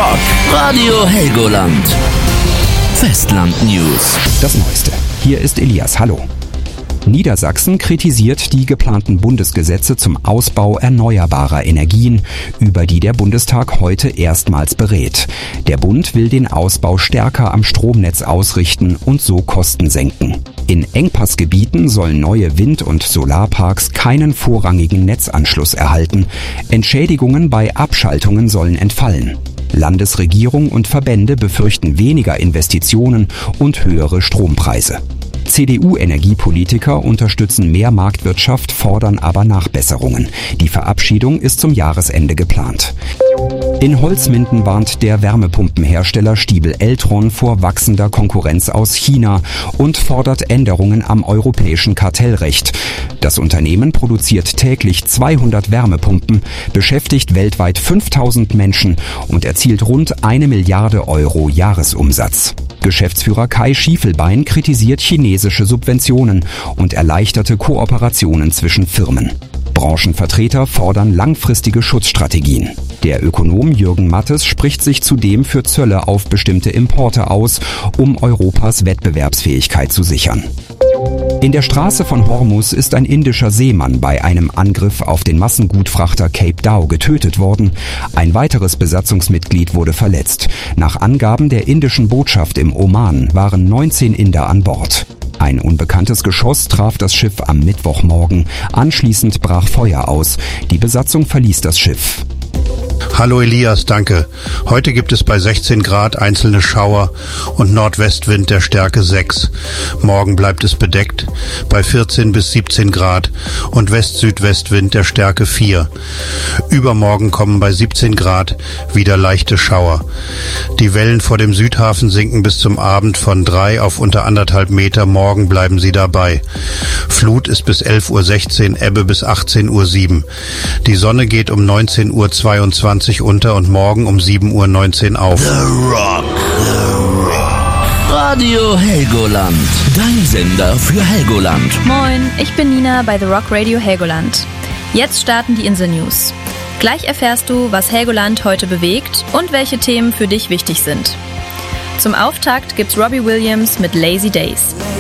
Rock. Radio Helgoland. Festland News. Das Neueste. Hier ist Elias. Hallo. Niedersachsen kritisiert die geplanten Bundesgesetze zum Ausbau erneuerbarer Energien, über die der Bundestag heute erstmals berät. Der Bund will den Ausbau stärker am Stromnetz ausrichten und so Kosten senken. In Engpassgebieten sollen neue Wind- und Solarparks keinen vorrangigen Netzanschluss erhalten. Entschädigungen bei Abschaltungen sollen entfallen. Landesregierung und Verbände befürchten weniger Investitionen und höhere Strompreise. CDU-Energiepolitiker unterstützen mehr Marktwirtschaft, fordern aber Nachbesserungen. Die Verabschiedung ist zum Jahresende geplant. In Holzminden warnt der Wärmepumpenhersteller Stiebel Eltron vor wachsender Konkurrenz aus China und fordert Änderungen am europäischen Kartellrecht. Das Unternehmen produziert täglich 200 Wärmepumpen, beschäftigt weltweit 5000 Menschen und erzielt rund 1 Milliarde Euro Jahresumsatz. Geschäftsführer Kai Schiefelbein kritisiert chinesische Subventionen und erleichterte Kooperationen zwischen Firmen. Branchenvertreter fordern langfristige Schutzstrategien. Der Ökonom Jürgen Mattes spricht sich zudem für Zölle auf bestimmte Importe aus, um Europas Wettbewerbsfähigkeit zu sichern. In der Straße von Hormuz ist ein indischer Seemann bei einem Angriff auf den Massengutfrachter Cape Dao getötet worden. Ein weiteres Besatzungsmitglied wurde verletzt. Nach Angaben der indischen Botschaft im Oman waren 19 Inder an Bord. Ein unbekanntes Geschoss traf das Schiff am Mittwochmorgen. Anschließend brach Feuer aus. Die Besatzung verließ das Schiff. Hallo Elias, danke. Heute gibt es bei 16 Grad einzelne Schauer und Nordwestwind der Stärke 6. Morgen bleibt es bedeckt bei 14 bis 17 Grad und West-Südwestwind der Stärke 4. Übermorgen kommen bei 17 Grad wieder leichte Schauer. Die Wellen vor dem Südhafen sinken bis zum Abend von 3 auf unter 1,5 Meter. Morgen bleiben sie dabei. Flut ist bis 11:16 Uhr, Ebbe bis 18:07 Uhr. Die Sonne geht um 19:22 Uhr unter und morgen um 7:19 Uhr auf. The Rock. Radio Helgoland. Dein Sender für Helgoland. Moin, ich bin Nina bei The Rock Radio Helgoland. Jetzt starten die Insel News. Gleich erfährst du, was Helgoland heute bewegt und welche Themen für dich wichtig sind. Zum Auftakt gibt's Robbie Williams mit Lazy Days.